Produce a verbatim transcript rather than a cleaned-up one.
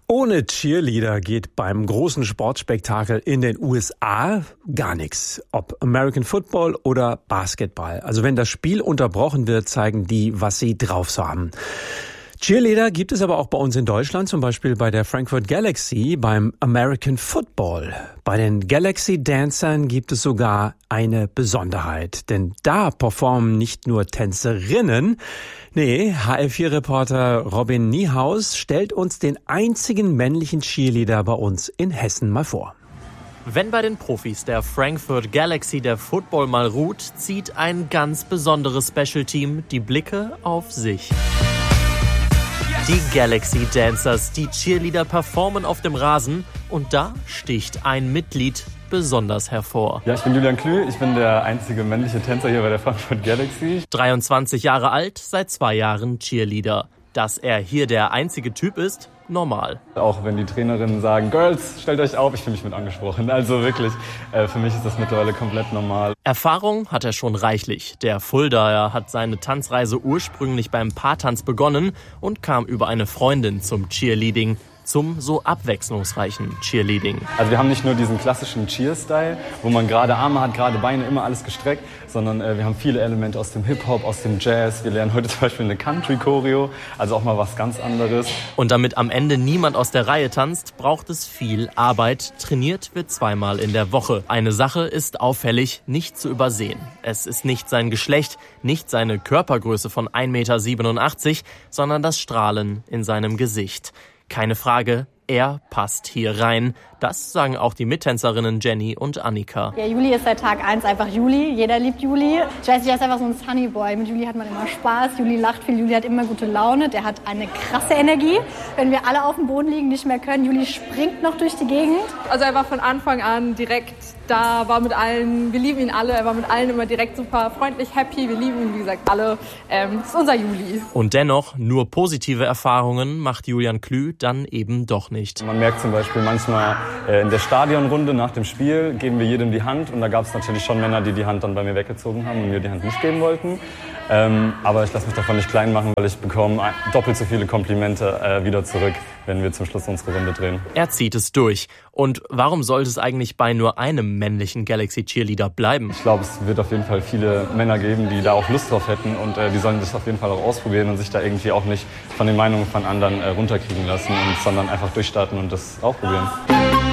Ohne Cheerleader geht beim großen Sportspektakel in den U S A gar nichts. Ob American Football oder Basketball. Also wenn das Spiel unterbrochen wird, zeigen die, was sie drauf so haben. Cheerleader gibt es aber auch bei uns in Deutschland, zum Beispiel bei der Frankfurt Galaxy beim American Football. Bei den Galaxy Dancern gibt es sogar eine Besonderheit, denn da performen nicht nur Tänzerinnen. Nee, H L vier Reporter Robin Niehaus stellt uns den einzigen männlichen Cheerleader bei uns in Hessen mal vor. Wenn bei den Profis der Frankfurt Galaxy der Football mal ruht, zieht ein ganz besonderes Special-Team die Blicke auf sich. Die Galaxy Dancers, die Cheerleader performen auf dem Rasen und da sticht ein Mitglied besonders hervor. Ja, ich bin Julian Klü, ich bin der einzige männliche Tänzer hier bei der Frankfurt Galaxy. dreiundzwanzig Jahre alt, seit zwei Jahren Cheerleader. Dass er hier der einzige Typ ist, normal. Auch wenn die Trainerinnen sagen, Girls, stellt euch auf, ich fühle mich mit angesprochen. Also wirklich, äh, für mich ist das mittlerweile komplett normal. Erfahrung hat er schon reichlich. Der Fuldaer hat seine Tanzreise ursprünglich beim Paartanz begonnen und kam über eine Freundin zum Cheerleading. Zum so abwechslungsreichen Cheerleading. Also wir haben nicht nur diesen klassischen Cheer-Style, wo man gerade Arme hat, gerade Beine, immer alles gestreckt, sondern äh, wir haben viele Elemente aus dem Hip-Hop, aus dem Jazz. Wir lernen heute zum Beispiel eine Country-Choreo, also auch mal was ganz anderes. Und damit am Ende niemand aus der Reihe tanzt, braucht es viel Arbeit. Trainiert wird zweimal in der Woche. Eine Sache ist auffällig, nicht zu übersehen. Es ist nicht sein Geschlecht, nicht seine Körpergröße von ein Meter siebenundachtzig, sondern das Strahlen in seinem Gesicht. Keine Frage, er passt hier rein. Das sagen auch die Mittänzerinnen Jenny und Annika. Ja, Juli ist seit Tag eins einfach Juli. Jeder liebt Juli. Jessie ist einfach so ein Sunny Boy. Mit Juli hat man immer Spaß. Juli lacht viel. Juli hat immer gute Laune. Der hat eine krasse Energie. Wenn wir alle auf dem Boden liegen, nicht mehr können. Juli springt noch durch die Gegend. Also er war von Anfang an direkt da, war mit allen, wir lieben ihn alle. Er war mit allen immer direkt super freundlich, happy. Wir lieben ihn, wie gesagt, alle. Ähm, das ist unser Juli. Und dennoch, nur positive Erfahrungen macht Julian Klü dann eben doch nicht. Man merkt zum Beispiel manchmal äh, in der Stadionrunde nach dem Spiel geben wir jedem die Hand. Und da gab es natürlich schon Männer, die die Hand dann bei mir weggezogen haben und mir die Hand nicht geben wollten. Ähm, aber ich lasse mich davon nicht klein machen, weil ich bekomme doppelt so viele Komplimente äh, wieder zurück, wenn wir zum Schluss unsere Runde drehen. Er zieht es durch. Und warum sollte es eigentlich bei nur einem männlichen Galaxy Cheerleader bleiben? Ich glaube, es wird auf jeden Fall viele Männer geben, die da auch Lust drauf hätten. Und äh, die sollen das auf jeden Fall auch ausprobieren und sich da irgendwie auch nicht von den Meinungen von anderen äh, runterkriegen lassen, und, sondern einfach durchstarten und das auch probieren.